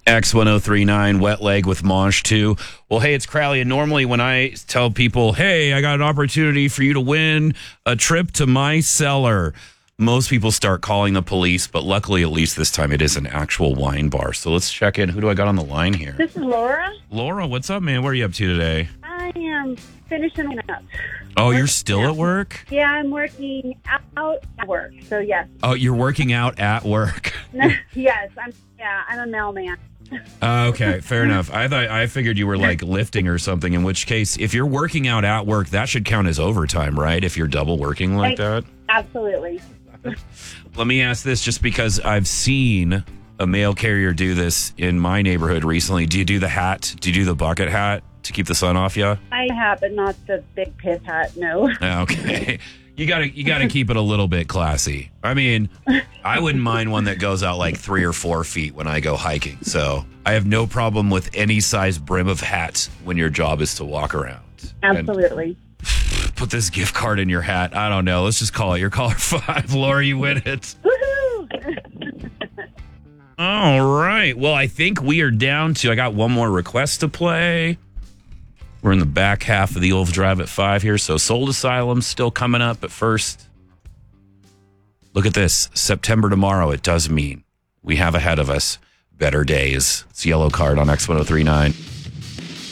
X1039, Wet Leg with Mosh 2. Well, hey, it's Crowley, and normally when I tell people, hey, I got an opportunity for you to win a trip to my cellar, most people start calling the police, but luckily, at least this time, it is an actual wine bar. So let's check in. Who do I got on the line here? This is Laura. Laura, what's up, man? What are you up to today? I am finishing up. Oh, you're still at work? Yeah, I'm working out at work. So, yes. Oh, you're working out at work. Yes, I'm a mailman. Okay, fair enough. I figured you were like lifting or something, in which case, if you're working out at work, that should count as overtime, right? If you're double working like that? Absolutely. Let me ask this, just because I've seen a mail carrier do this in my neighborhood recently. Do you do the hat? Do you do the bucket hat to keep the sun off you? I have, but not the big piss hat, no. Okay. You gotta keep it a little bit classy. I mean, I wouldn't mind one that goes out like 3 or 4 feet when I go hiking. So I have no problem with any size brim of hat when your job is to walk around. Absolutely. And put this gift card in your hat. I don't know. Let's just call it your caller 5. Laura, you win it. Woohoo! All right. Well, I think we are down to, I got one more request to play. We're in the back half of the Wolf Drive at 5 here. So Soul Asylum's still coming up. But first, look at this. September tomorrow, it does mean we have ahead of us better days. It's Yellow Card on X1039.